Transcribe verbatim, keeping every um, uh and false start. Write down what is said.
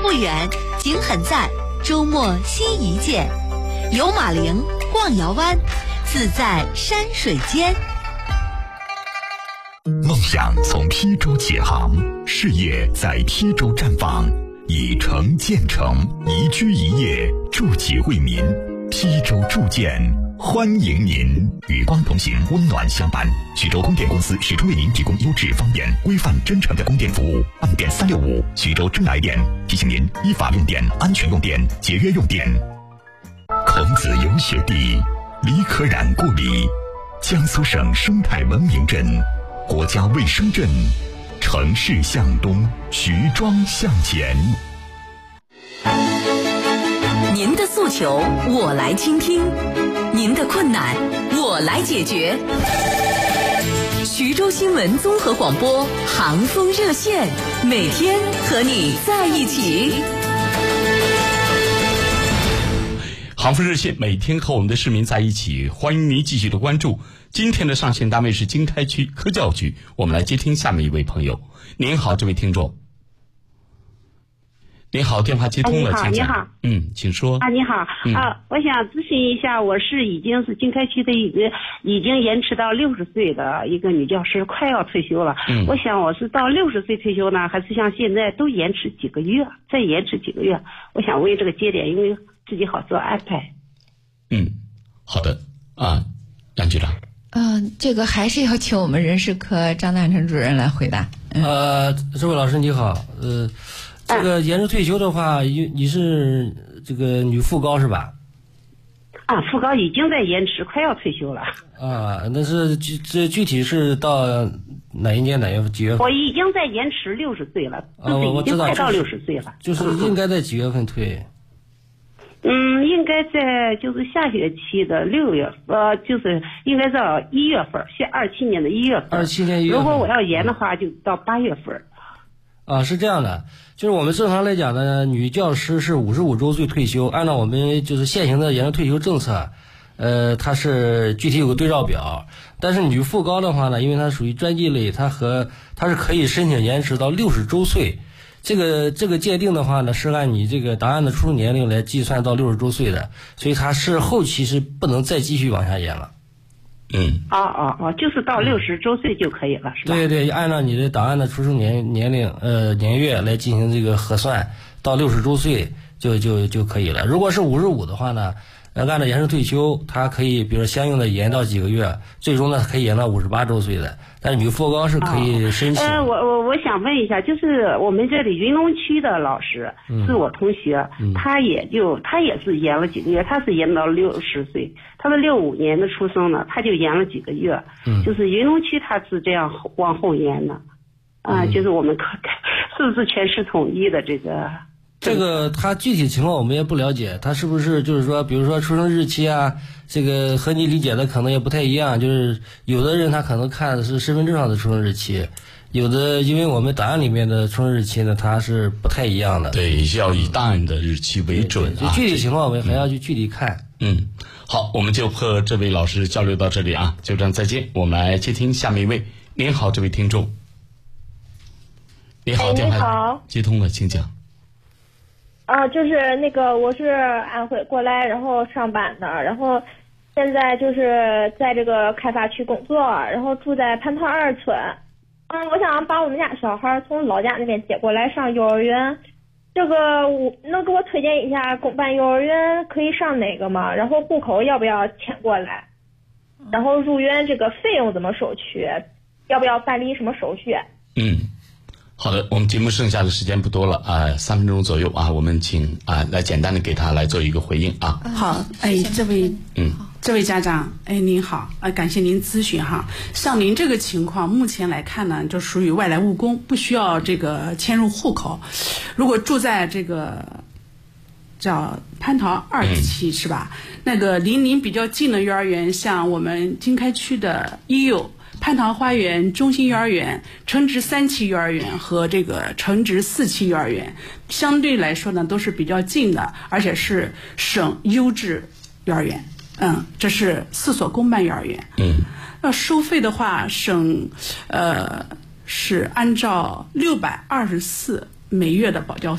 不远，景很在，周末新一见。游马陵，逛瑶湾，自在山水间。 梦想从邳州起航，事业在邳州绽放，以城建城，宜居宜业，筑己为民。邳州铸建欢迎您，与光同行，温暖相伴。徐州供电公司始终为您提供优质、方便、规范、真诚的供电服务。按电三六五，徐州真来电。提醒您依法用电，安全用电，节约用电。孔子游学地，李可染故里，江苏省生态文明镇，国家卫生镇。城市向东，徐庄向前。 您的诉求我来倾听，您的困难我来解决。徐州新闻综合广播航风热线，每天和你在一起。 航风热线每天和我们的市民在一起，欢迎您继续的关注。今天的上线单位是经开区科教局，我们来接听下面一位朋友。您好，这位听众。您好，电话接通了， 请讲。你好， 嗯，请说。 啊，你好， 嗯、 啊，我想咨询一下，我是已经是经开区的一个已经延迟到六十岁的一个女教师，快要退休了。嗯，我想我是到六十岁退休呢，还是像现在都延迟几个月，再延迟几个月？我想为这个节点，因为自己好做安排。 嗯，好的啊，杨局长。 嗯、呃，这个还是要请我们人事科张大成主任来回答。 嗯、呃，这位老师你好，呃。这个延迟退休的话，你你是这个女副高是吧？ 啊，副高已经在延迟，快要退休了。 啊，那是具这具体是到哪一年哪月几月份？ 我已经在延迟六十岁了，就是已经快到六十岁了。 就是应该在几月份退？ 嗯，应该在就是下学期的六月，呃，就是应该到一月份，下二七年的一月份。 二七年一月份。 如果我要延的话，就到八月份。 啊，是这样的，就是我们正常来讲呢，女教师是五十五周岁退休，按照我们就是现行的延迟退休政策，呃，它是具体有个对照表。但是女副高的话呢，因为它属于专技类，它和它是可以申请延迟到六十周岁。这个这个界定的话呢，是按你这个答案的出生年龄来计算到六十周岁的，所以它是后期是不能再继续往下延了。 嗯， 哦哦哦，就是到六十周岁就可以了，是吧？ 对对，按照你的档案的出生年年龄呃年月来进行这个核算，到六十周岁就就就可以了。如果是五十五的话呢，呃，按照延迟退休，它可以比如说相应的延到几个月，最终呢可以延到五十八周岁的。但是女副高是可以申请。 哦、呃，我我我想问一下，就是我们这里云龙区的老师、嗯、是我同学，嗯、他也就他也是延了几个月，他是延到六十岁，他是六五年的出生的，他就延了几个月。嗯，就是云龙区他是这样往后延的，啊、呃嗯，就是我们可是不是全市统一的这个？ 这个他具体情况我们也不了解，他是不是就是说，比如说出生日期啊，这个和你理解的可能也不太一样。就是有的人他可能看的是身份证上的出生日期，有的因为我们档案里面的出生日期呢，它是不太一样的。 对，要以档案的日期为准啊。 具体情况我们还要去具体看。 嗯，好，我们就和这位老师交流到这里啊，就这样再见。我们来接听下面一位。您好，这位听众。你好，电话接通了，请讲。 啊，就是那个，我是安徽过来，然后上班的，然后现在就是在这个开发区工作，然后住在蟠桃二村。嗯，我想把我们家小孩从老家那边接过来上幼儿园，这个我能给我推荐一下公办幼儿园可以上哪个吗？然后户口要不要迁过来？然后入园这个费用怎么收取？要不要办理什么手续？ 嗯。好的，我们节目剩下的时间不多了啊、呃，三分钟左右啊，我们请啊来简单的给他来做一个回应啊。 好，哎，这位嗯， 这位家长，哎，您好，呃，感谢您咨询哈。像您这个情况，目前来看呢，就属于外来务工，不需要这个迁入户口。如果住在这个叫蟠桃二期、嗯、是吧？那个离您比较近的幼儿园，像我们经开区的一幼。蟠桃花园中心幼儿园、城直三期幼儿园和这个城直四期幼儿园，相对来说呢都是比较近的，而且是省优质幼儿园。嗯，这是四所公办幼儿园。 嗯， 那收费的话，省呃是按照六百二十四每月的保教